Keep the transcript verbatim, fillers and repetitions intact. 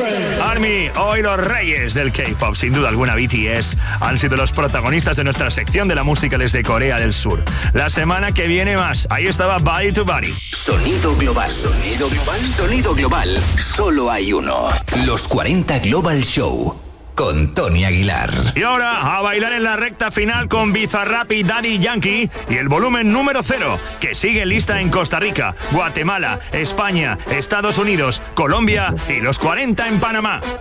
Army, hoy los reyes del K-pop, sin duda alguna B T S, han sido los protagonistas de nuestra sección de la música desde Corea del Sur. La semana que viene más, ahí estaba Body to Body. Sonido global, sonido global, sonido global, solo hay uno. Los cuarenta Global Show. Con Tony Aguilar. Y ahora a bailar en la recta final con Bizarrap y Daddy Yankee y el volumen número cero, que sigue lista en Costa Rica, Guatemala, España, Estados Unidos, Colombia y los cuarenta en Panamá.